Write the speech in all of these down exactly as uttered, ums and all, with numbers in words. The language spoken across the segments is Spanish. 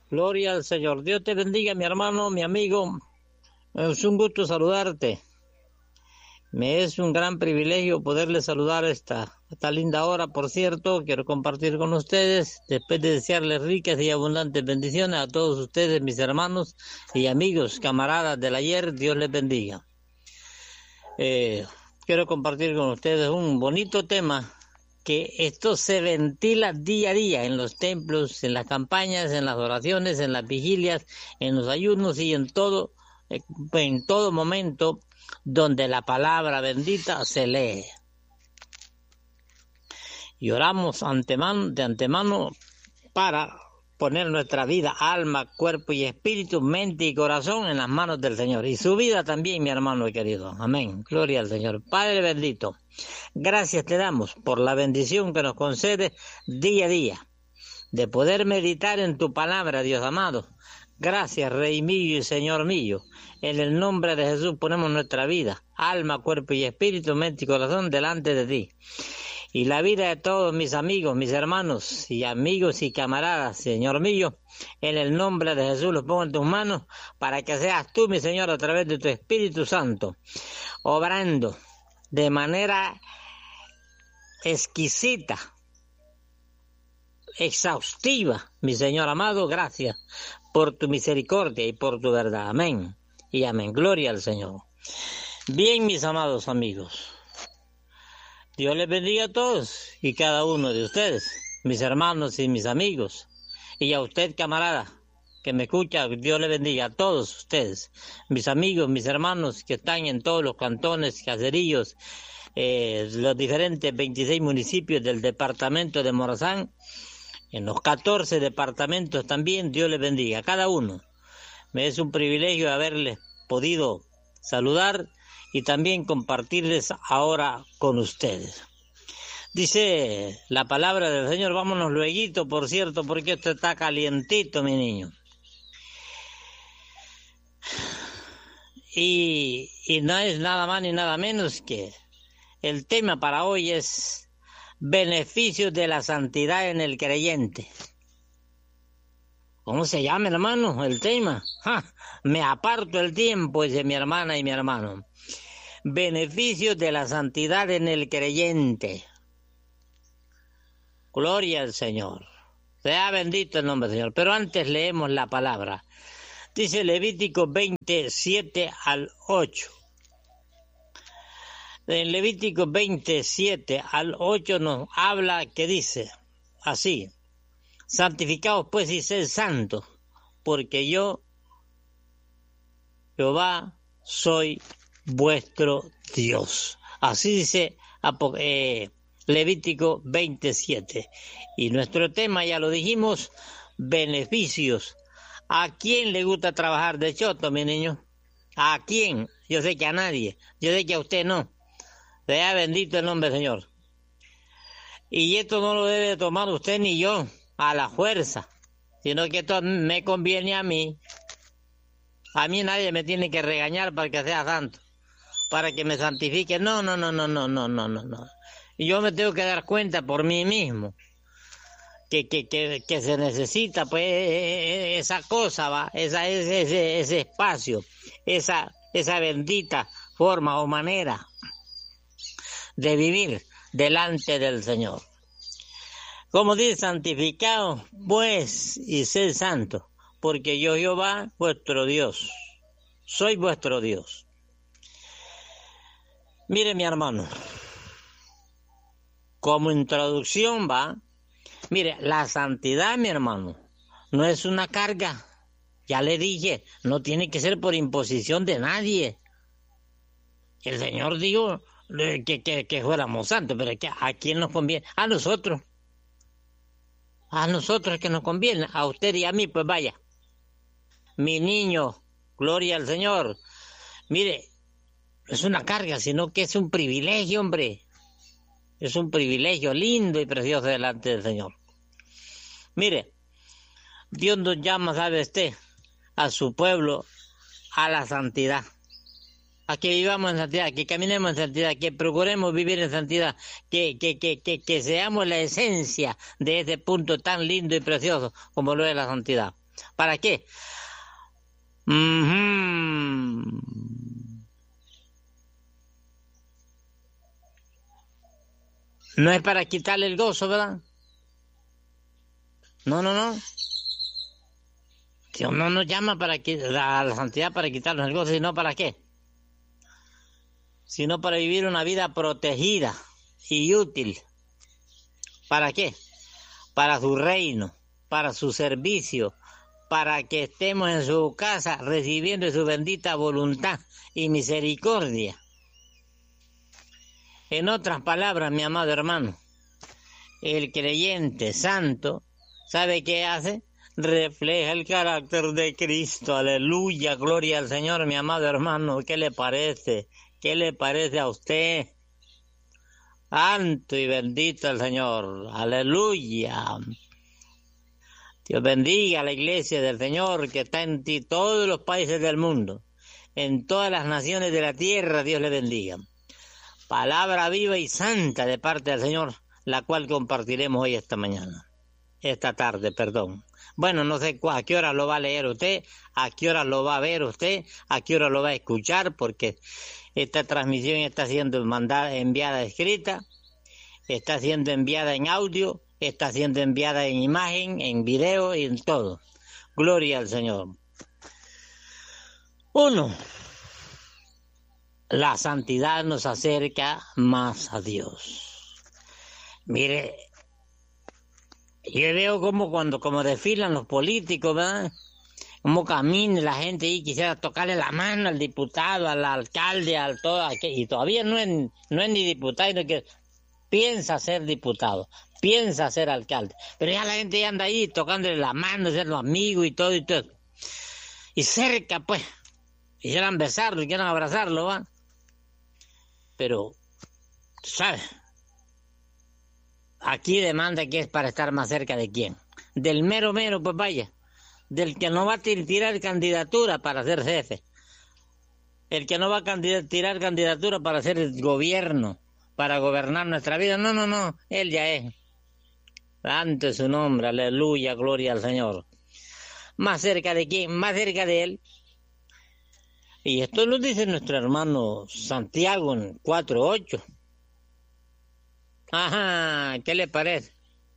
Gloria al Señor. Dios te bendiga, mi hermano, mi amigo. Es un gusto saludarte. Me es un gran privilegio poderles saludar esta, esta linda hora. Por cierto, quiero compartir con ustedes, después de desearles ricas y abundantes bendiciones a todos ustedes, mis hermanos y amigos, camaradas del ayer. Dios les bendiga. Eh, quiero compartir con ustedes un bonito tema, que esto se ventila día a día en los templos, en las campañas, en las oraciones, en las vigilias, en los ayunos y en todo, en todo momento donde la palabra bendita se lee. Y oramos antemano, de antemano para poner nuestra vida, alma, cuerpo y espíritu, mente y corazón en las manos del Señor. Y su vida también, mi hermano querido. Amén. Gloria al Señor. Padre bendito, gracias te damos por la bendición que nos concede día a día de poder meditar en tu palabra, Dios amado. Gracias, Rey mío y Señor mío. En el nombre de Jesús ponemos nuestra vida, alma, cuerpo y espíritu, mente y corazón delante de ti. Y la vida de todos mis amigos, mis hermanos y amigos y camaradas, Señor mío, en el nombre de Jesús los pongo en tus manos para que seas tú, mi Señor, a través de tu Espíritu Santo, obrando de manera exquisita, exhaustiva, mi Señor amado. Gracias por tu misericordia y por tu verdad. Amén y amén. Gloria al Señor. Bien, mis amados amigos, Dios les bendiga a todos y cada uno de ustedes, mis hermanos y mis amigos. Y a usted, camarada, que me escucha, Dios le bendiga a todos ustedes, mis amigos, mis hermanos que están en todos los cantones, caseríos, eh, los diferentes veintiséis municipios del departamento de Morazán, en los catorce departamentos también. Dios les bendiga a cada uno. Me es un privilegio haberles podido saludar y también compartirles ahora con ustedes. Dice la palabra del Señor, vámonos lueguito, por cierto, porque esto está calientito, mi niño. Y, y no es nada más ni nada menos que el tema para hoy es beneficios de la santidad en el creyente. ¿Cómo se llama, hermano, el tema? ¡Ja! Me aparto el tiempo, dice mi hermana y mi hermano. Beneficios de la santidad en el creyente. Gloria al Señor. Sea bendito el nombre del Señor. Pero antes leemos la palabra. Dice Levítico veintisiete al ocho. En Levítico veintisiete al ocho nos habla que dice así: santificaos pues y sed santos, porque yo, Jehová, soy vuestro Dios. Así dice eh, Levítico veintisiete. Y nuestro tema, ya lo dijimos, beneficios. ¿A quién le gusta trabajar de choto, mi niño? ¿A quién? Yo sé que a nadie. Yo sé que a usted no. Sea bendito el nombre del Señor. Y esto no lo debe tomar usted ni yo a la fuerza, sino que esto me conviene a mí. A mí nadie me tiene que regañar para que sea santo, para que me santifique. No, no, no, no, no, no, no, no. Y yo me tengo que dar cuenta por mí mismo que, que, que, que se necesita pues esa cosa, va, esa, ese, ese, ese espacio, esa, esa bendita forma o manera de vivir delante del Señor. Como dice, santificado pues y sed santo, porque yo, Jehová, vuestro Dios, soy vuestro Dios. Mire, mi hermano, como introducción va, mire, la santidad, mi hermano, no es una carga. Ya le dije, no tiene que ser por imposición de nadie. El Señor dijo que, que, que fuéramos santos, pero que ¿a quién nos conviene? A nosotros. A nosotros es que nos conviene, a usted y a mí, pues vaya. Mi niño, gloria al Señor. Mire, no es una carga, sino que es un privilegio, hombre. Es un privilegio lindo y precioso delante del Señor. Mire, Dios nos llama, ¿sabe usted?, a su pueblo a la santidad. A que vivamos en santidad, que caminemos en santidad, que procuremos vivir en santidad, que, que, que, que, que seamos la esencia de ese punto tan lindo y precioso como lo es la santidad. ¿Para qué? Mm-hmm. No es para quitarle el gozo, ¿verdad? No, no, no. Dios no nos llama para que, a la santidad para quitarnos el gozo, sino ¿para qué? Sino para vivir una vida protegida y útil. ¿Para qué? Para su reino, para su servicio, para que estemos en su casa recibiendo su bendita voluntad y misericordia. En otras palabras, mi amado hermano, el creyente santo, ¿sabe qué hace? Refleja el carácter de Cristo. Aleluya, gloria al Señor, mi amado hermano. ¿Qué le parece? ¿Qué le parece a usted? Santo y bendito el Señor. Aleluya. Dios bendiga a la iglesia del Señor que está en ti, todos los países del mundo, en todas las naciones de la tierra. Dios le bendiga. Palabra viva y santa de parte del Señor, la cual compartiremos hoy esta mañana, esta tarde, perdón. Bueno, no sé a qué hora lo va a leer usted, a qué hora lo va a ver usted, a qué hora lo va a escuchar, porque esta transmisión está siendo mandada, enviada escrita, está siendo enviada en audio, está siendo enviada en imagen, en video y en todo. Gloria al Señor. Uno, la santidad nos acerca más a Dios. Mire, yo veo como cuando como desfilan los políticos, ¿verdad? Como camina la gente y quisiera tocarle la mano al diputado, al alcalde, al todo, y todavía no es, no es ni diputado, sino que piensa ser diputado, piensa ser alcalde, pero ya la gente ya anda ahí tocándole la mano, ser los amigos y todo y todo. Y cerca, pues, quisieran besarlo, quisieran abrazarlo, ¿va? Pero, ¿sabes? Aquí demanda que es para estar más cerca de quién. Del mero mero, pues vaya. Del que no va a tirar candidatura para ser jefe. El que no va a tirar candidatura para ser el gobierno, para gobernar nuestra vida. No, no, no. Él ya es. Santo es su nombre. Aleluya, gloria al Señor. Más cerca de quién, más cerca de él. Y esto lo dice nuestro hermano Santiago en cuatro ocho. Ajá, ¿qué le parece?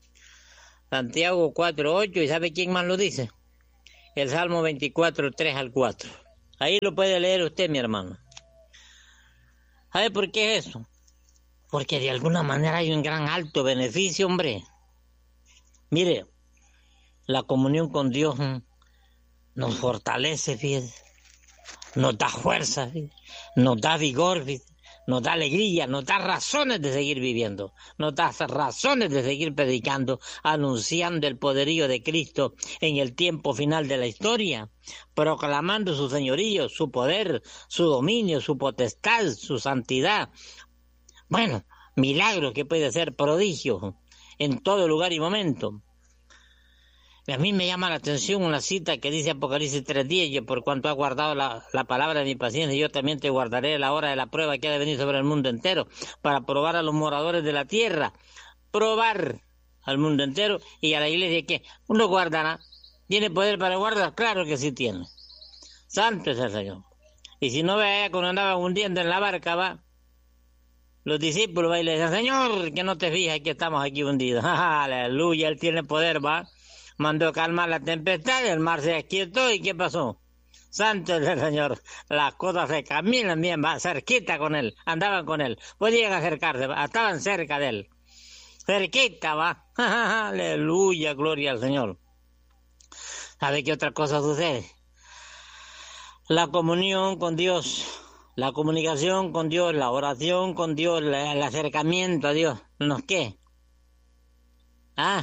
Santiago cuatro ocho, ¿y sabe quién más lo dice? El Salmo veinticuatro, tres al cuatro. Ahí lo puede leer usted, mi hermano. ¿Sabe por qué es eso? Porque de alguna manera hay un gran alto beneficio, hombre. Mire, la comunión con Dios nos fortalece, fíjese. Nos da fuerza, fíjese. Nos da vigor, fíjese. Nos da alegría, nos da razones de seguir viviendo, nos da razones de seguir predicando, anunciando el poderío de Cristo en el tiempo final de la historia, proclamando su señorío, su poder, su dominio, su potestad, su santidad. Bueno, milagro que puede ser prodigio en todo lugar y momento. A mí me llama la atención una cita que dice Apocalipsis tres diez, y por cuanto ha guardado la, la palabra de mi paciencia, yo también te guardaré la hora de la prueba que ha de venir sobre el mundo entero, para probar a los moradores de la tierra, probar al mundo entero y a la iglesia que uno guardará. ¿Tiene poder para guardar? Claro que sí tiene. Santo es el Señor. Y si no ve cuando andaba hundiendo en la barca, va, los discípulos va y le dicen, Señor, que no te fijas que estamos aquí hundidos. Aleluya, Él tiene poder, va. Mandó calmar la tempestad, el mar se aquietó, ¿y qué pasó? Santo es el Señor, las cosas se caminan bien, va cerquita con Él, andaban con Él, podían acercarse, estaban cerca de Él, cerquita, va, aleluya, gloria al Señor. ¿Sabe qué otra cosa sucede? La comunión con Dios, la comunicación con Dios, la oración con Dios, el acercamiento a Dios, ¿nos qué? Ah,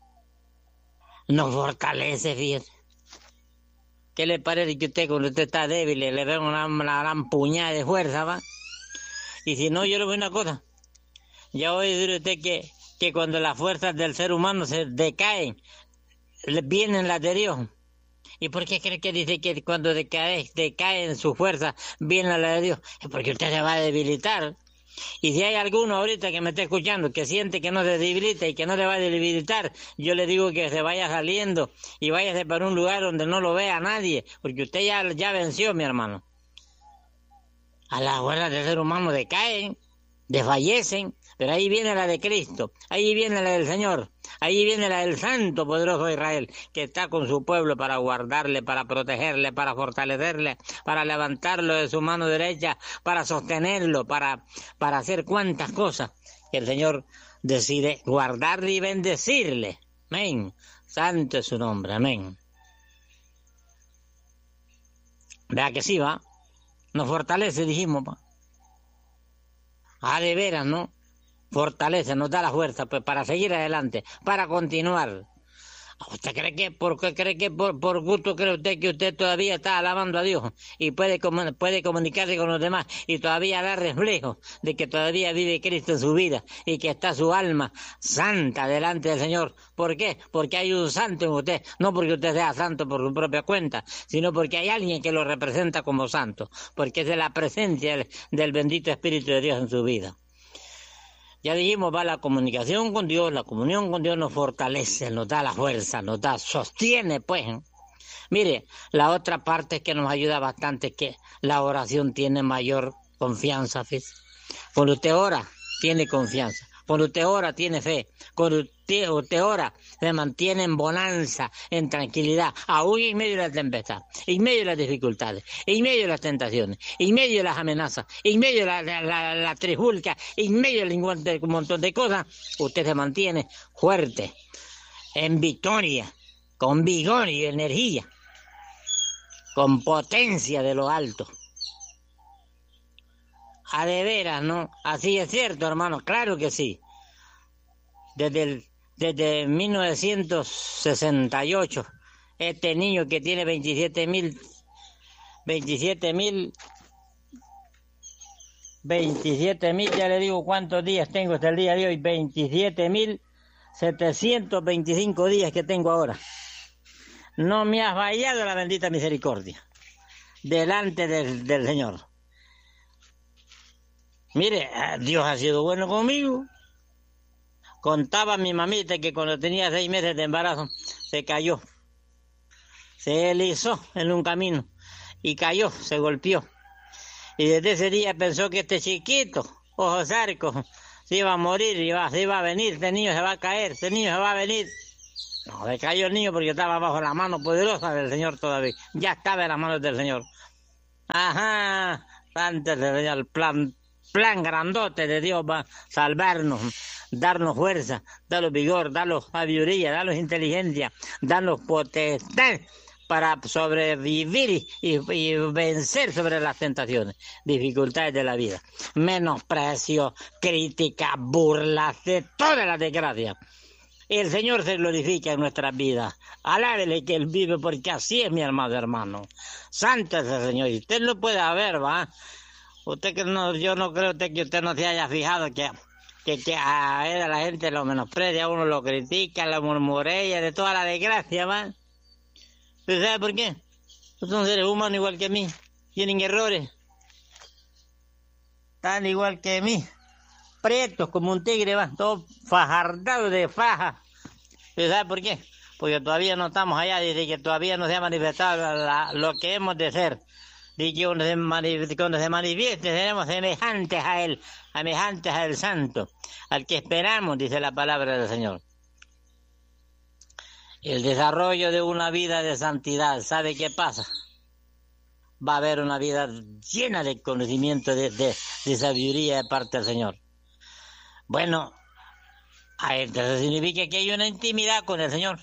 nos fortalece, fíjate. ¿Qué le parece que usted, cuando usted está débil, le ve una, una gran puñada de fuerza, va? Y si no, yo le voy a una cosa. Ya oí decir usted que, que cuando las fuerzas del ser humano se decaen, vienen las de Dios. ¿Y por qué cree que dice que cuando decae, decaen su fuerza, viene la de Dios? Es porque usted se va a debilitar. Y si hay alguno ahorita que me está escuchando que siente que no se debilita y que no le va a debilitar, yo le digo que se vaya saliendo y váyase para un lugar donde no lo vea nadie, porque usted ya, ya venció, mi hermano. A las fuerzas del ser humano decaen, desfallecen, pero ahí viene la de Cristo, ahí viene la del Señor, ahí viene la del Santo Poderoso de Israel, que está con su pueblo para guardarle, para protegerle, para fortalecerle, para levantarlo de su mano derecha, para sostenerlo, para, para hacer cuantas cosas que el Señor decide guardarle y bendecirle. Amén. Santo es su nombre, amén. Vea que sí, va. Nos fortalece, dijimos, va. Ah, de veras, ¿no? Fortalece, nos da la fuerza pues, para seguir adelante, para continuar. ¿Usted cree que, por qué cree que por, por gusto cree usted que usted todavía está alabando a Dios y puede, puede comunicarse con los demás y todavía da reflejo de que todavía vive Cristo en su vida y que está su alma santa delante del Señor? ¿Por qué? Porque hay un santo en usted, no porque usted sea santo por su propia cuenta, sino porque hay alguien que lo representa como santo, porque es de la presencia del, del bendito Espíritu de Dios en su vida. Ya dijimos, va la comunicación con Dios, la comunión con Dios nos fortalece, nos da la fuerza, nos da, sostiene, pues. Mire, la otra parte que nos ayuda bastante es que la oración tiene mayor confianza, fíjese. Cuando usted ora, tiene confianza. Cuando usted ora, tiene fe. Cuando usted, usted ora, se mantiene en bonanza, en tranquilidad, aún en medio de la tempestad, en medio de las dificultades, en medio de las tentaciones, en medio de las amenazas, en medio de la, la, la, la trifulca, en medio de un montón de cosas, usted se mantiene fuerte, en victoria, con vigor y energía, con potencia de lo alto. A de veras, ¿no? Así es cierto, hermano, claro que sí. Desde, el, desde mil novecientos sesenta y ocho, este niño que tiene veintisiete mil, veintisiete mil, veintisiete mil, ya le digo cuántos días tengo hasta el día de hoy, veintisiete mil setecientos veinticinco días que tengo ahora. No me ha fallado la bendita misericordia delante del, del Señor. Mire, Dios ha sido bueno conmigo. Contaba mi mamita que cuando tenía seis meses de embarazo se cayó. Se deslizó en un camino y cayó, se golpeó. Y desde ese día pensó que este chiquito, ojos arcos, se iba a morir, iba, se iba a venir, este niño se va a caer, este niño se va a venir. No, le cayó el niño porque estaba bajo la mano poderosa del Señor todavía. Ya estaba en las manos del Señor. Ajá, antes del Señor, el plan plan grandote de Dios va a salvarnos, darnos fuerza, darnos vigor, darnos sabiduría, darnos inteligencia, darnos potestad para sobrevivir y, y vencer sobre las tentaciones, dificultades de la vida, menosprecio, crítica, burlas, de todas las desgracias. El Señor se glorifica en nuestras vidas. Alábele que Él vive, porque así es, mi hermano hermano. Santo es el Señor. Y usted lo puede ver, ¿va? Usted que no, yo no creo usted que usted no se haya fijado que, que, que a él a la gente lo menosprecia, a uno lo critica, lo murmurea, de toda la desgracia, ¿va? ¿Usted sabe por qué? Son seres humanos igual que mí, tienen errores, tan igual que mí, prietos como un tigre, ¿va? Todos fajardados de faja. ¿Usted sabe por qué? Porque todavía no estamos allá, dice que todavía no se ha manifestado la, la, lo que hemos de ser. Dice que cuando se, manifieste, cuando se manifieste seremos semejantes a Él, semejantes al Santo, al que esperamos, dice la palabra del Señor. El desarrollo de una vida de santidad, ¿sabe qué pasa? Va a haber una vida llena de conocimiento, de, de, de sabiduría de parte del Señor. Bueno, entonces significa que hay una intimidad con el Señor.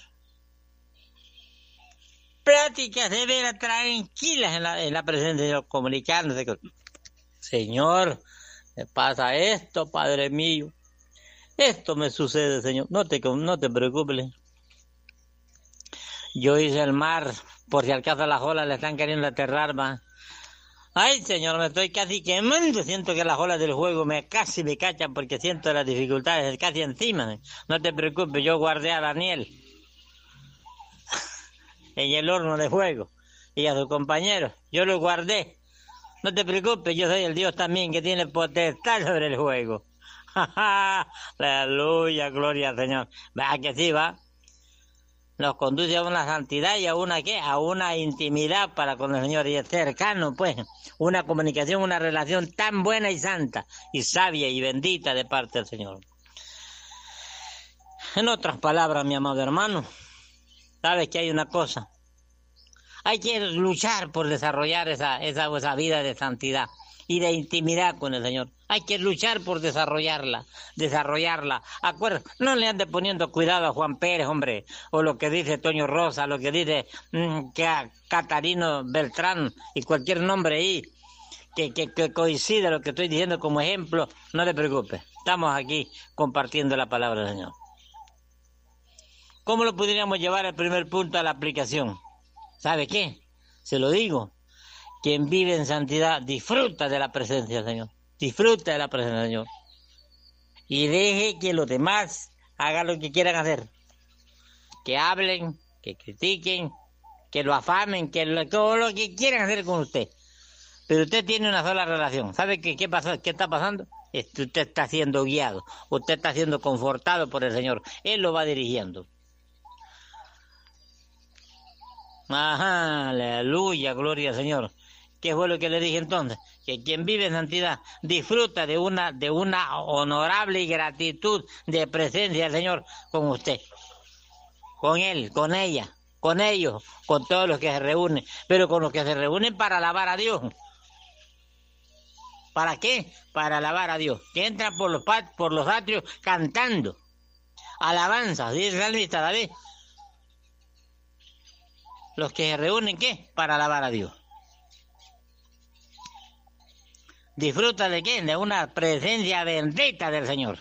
Pláticas de veras tranquilas en la, en la presencia de Dios, comunicándose con Señor, me pasa esto, Padre mío, esto me sucede, Señor, no te, no te preocupes. Yo hice el mar, por si al caso las olas le están queriendo aterrar, va. Ay, Señor, me estoy casi quemando, siento que las olas del juego me casi me cachan porque siento las dificultades casi encima. No te preocupes, yo guardé a Daniel en el horno de fuego y a sus compañeros, yo los guardé No te preocupes, yo soy el Dios también que tiene potestad sobre el juego. Aleluya, gloria al Señor. ¿Verdad que sí, va? Nos conduce a una santidad y a una, ¿qué? A una intimidad para con el Señor, y es cercano, pues, una comunicación, una relación tan buena y santa, y sabia y bendita de parte del Señor. En otras palabras, mi amado hermano, sabes que hay una cosa, hay que luchar por desarrollar esa, esa, esa vida de santidad y de intimidad con el Señor. Hay que luchar por desarrollarla, desarrollarla. Acuérdate, no le ande poniendo cuidado a Juan Pérez, hombre, o lo que dice Toño Rosa, lo que dice mmm, que a Catarino Beltrán y cualquier nombre ahí que, que, que coincide lo que estoy diciendo como ejemplo. No te preocupes, estamos aquí compartiendo la palabra del Señor. ¿Cómo lo podríamos llevar el primer punto a la aplicación? ¿Sabe qué? Se lo digo. Quien vive en santidad disfruta de la presencia del Señor. Disfruta de la presencia del Señor. Y deje que los demás hagan lo que quieran hacer. Que hablen, que critiquen, que lo afamen, que lo, todo lo que quieran hacer con usted. Pero usted tiene una sola relación. ¿Sabe qué, qué, pasó, qué está pasando? Usted está siendo guiado. Usted está siendo confortado por el Señor. Él lo va dirigiendo. Ajá, aleluya, gloria al Señor. ¿Qué fue lo que le dije entonces? Que quien vive en santidad disfruta de una, de una honorable gratitud de presencia del Señor con usted, con él, con ella, con ellos, con todos los que se reúnen, pero con los que se reúnen para alabar a Dios. ¿Para qué? Para alabar a Dios. Que entran por los, por los atrios cantando alabanzas, dice el salmista David. Los que se reúnen, ¿qué? Para alabar a Dios. Disfruta de qué? De una presencia bendita del Señor.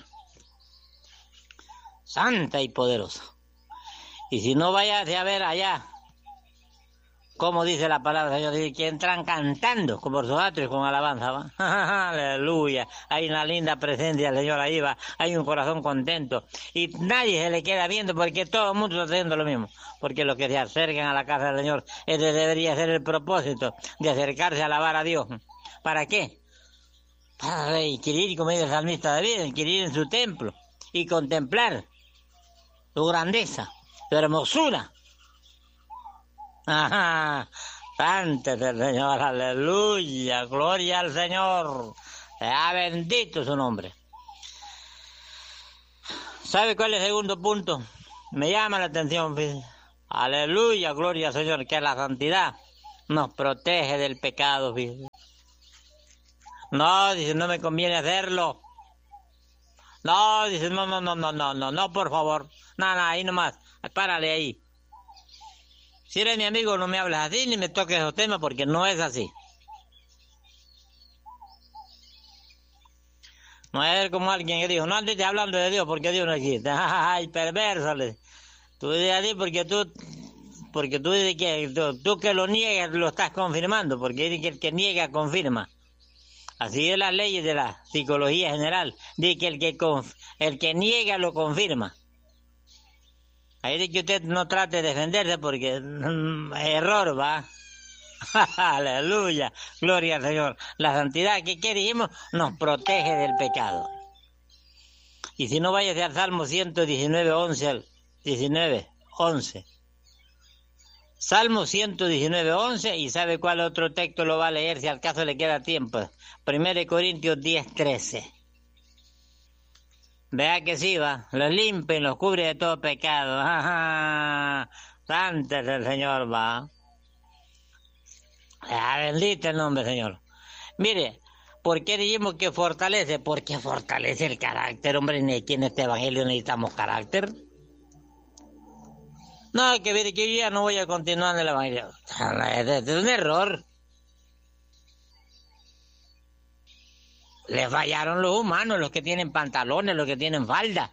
Santa y poderosa. Y si no vayas a ver allá, como dice la palabra del Señor, dice que entran cantando por sus atrios con alabanza, ¿va? Aleluya. Hay una linda presencia del Señor ahí, va. Hay un corazón contento. Y nadie se le queda viendo porque todo el mundo está haciendo lo mismo. Porque los que se acercan a la casa del Señor, ese debería ser el propósito de acercarse a alabar a Dios. ¿Para qué? Para inquirir, como dice el salmista David, inquirir en su templo y contemplar su grandeza, su hermosura. Ajá, santo es el Señor, aleluya, gloria al Señor, sea bendito su nombre. ¿Sabe cuál es el segundo punto? Me llama la atención, fíjate. Aleluya, gloria al Señor, que la santidad nos protege del pecado, fíjate. No, dice, no me conviene hacerlo. No, dice, no, no, no, no, no, no, no, por favor. No, no, ahí nomás, párale ahí. Si eres mi amigo, no me hables así, ni me toques esos temas, porque no es así. No es como alguien que dijo, no andes hablando de Dios, porque Dios no existe. Ay, perverso. Tú dices así porque tú, porque tú dices que tú, tú que lo niegas lo estás confirmando, porque dice que el que niega confirma. Así es las leyes de la psicología general. Dice que el que, conf, el que niega lo confirma. Ahí dice que usted no trate de defenderse porque mm, error, va. Aleluya, gloria al Señor. La santidad que queremos nos protege del pecado. Y si no, vayas al Salmo ciento diecinueve, once, diecinueve, once. Salmo ciento diecinueve, once, y ¿sabe cuál otro texto lo va a leer si al caso le queda tiempo? Primero Corintios diez, trece. Vea que sí, va, los limpia y los cubre de todo pecado. Ajá, santo es el Señor, va. Ah, bendito el nombre, Señor. Mire, ¿por qué dijimos que fortalece? Porque fortalece el carácter, hombre, ni aquí en este evangelio necesitamos carácter. No, que mire, que yo ya no voy a continuar en el evangelio. Es un error. Le fallaron los humanos, los que tienen pantalones, los que tienen falda.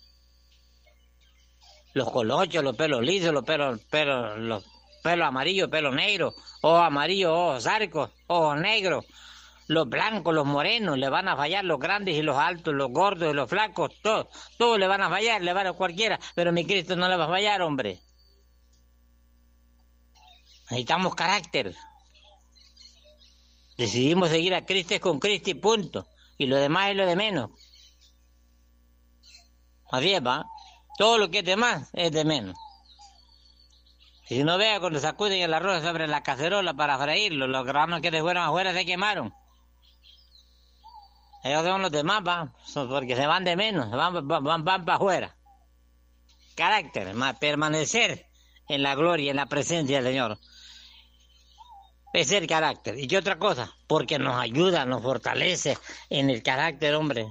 Los colochos, los pelos lisos, los pelos, pelos, los pelos amarillos, pelos negros, ojos amarillos, ojos zarcos, ojos negros. Los blancos, los morenos, le van a fallar los grandes y los altos, los gordos y los flacos, todos, todos le van a fallar, le van a cualquiera, pero mi Cristo no le va a fallar, hombre. Necesitamos carácter. Decidimos seguir a Cristo es con Cristo y punto. Y lo demás es lo de menos. Así es, ¿va? Todo lo que es de más es de menos. Y si no vea cuando sacuden el arroz sobre la cacerola para freírlo, los granos que se fueron afuera se quemaron. Ellos son los demás, ¿va? Son porque se van de menos, van, van, van, van para afuera. Carácter, más permanecer en la gloria, en la presencia del Señor. Es el carácter. ¿Y qué otra cosa? Porque nos ayuda, nos fortalece en el carácter, hombre.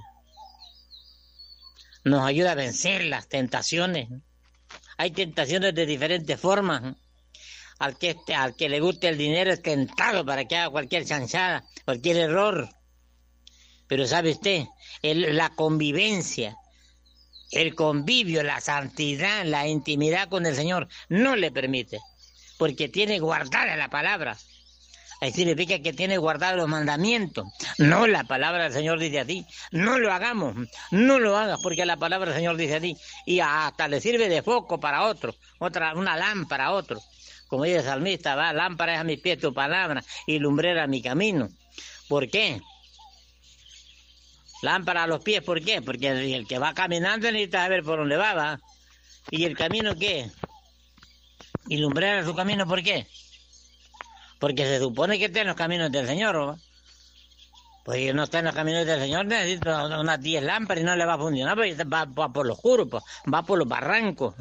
Nos ayuda a vencer las tentaciones. Hay tentaciones de diferentes formas. Al que, al que le guste el dinero es tentado para que haga cualquier chanchada, cualquier error. Pero ¿sabe usted? El, la convivencia, el convivio, la santidad, la intimidad con el Señor no le permite. Porque tiene guardada la palabra. Ahí significa que tiene guardados los mandamientos. No, la palabra del Señor dice así. No lo hagamos, no lo hagas, porque la palabra del Señor dice así. Y hasta le sirve de foco para otro, otra, una lámpara a otro. Como dice el salmista, va, lámpara es a mis pies tu palabra y lumbrera a mi camino. ¿Por qué? Lámpara a los pies, ¿por qué? Porque el, el que va caminando necesita saber por dónde va, va. ¿Y el camino qué? ¿Y lumbrera su camino por qué? Porque se supone que está en los caminos del Señor, ¿no? Pues si no está en los caminos del Señor, necesita unas diez lámparas y no le va a funcionar, porque va, va por los oscuro, va por los barrancos.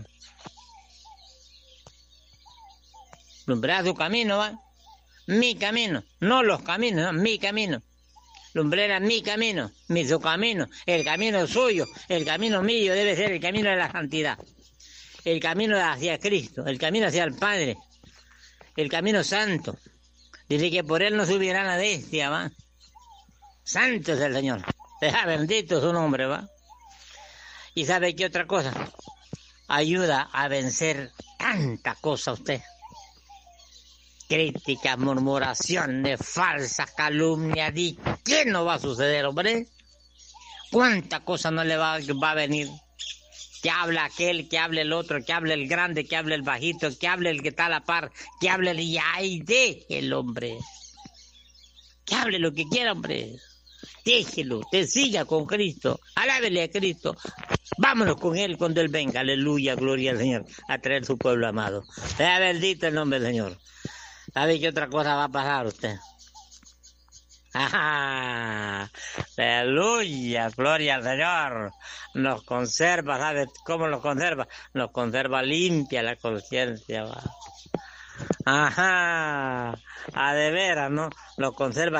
Lumbrera su camino, ¿va? Mi camino, no los caminos, no, mi camino. Lumbrera mi camino, mi su camino, el camino suyo, el camino mío debe ser el camino de la santidad. El camino hacia Cristo, el camino hacia el Padre, el camino santo. Dice que por él no subirá la bestia, ¿va? Santo es el Señor. Deja bendito su nombre, ¿va? ¿Y sabe qué otra cosa? Ayuda a vencer tanta cosa usted. Críticas, murmuraciones, falsas calumnias. ¿Y qué no va a suceder, hombre? ¿Cuánta cosa no le va, va a venir? Que habla aquel, que hable el otro, que hable el grande, que hable el bajito, que hable el que está a la par, que hable el... Y ay, deje el hombre. Que hable lo que quiera, hombre. Déjelo, te siga con Cristo. Alábele a Cristo. Vámonos con Él cuando Él venga. Aleluya, gloria al Señor. A traer su pueblo amado. Sea bendito el nombre del Señor. ¿Sabe qué otra cosa va a pasar usted? ¡Ah! ¡Aleluya! ¡Gloria al Señor! Nos conserva, ¿sabe cómo nos conserva? Nos conserva limpia la conciencia. ¡Ajá! A de veras, ¿no? Nos conserva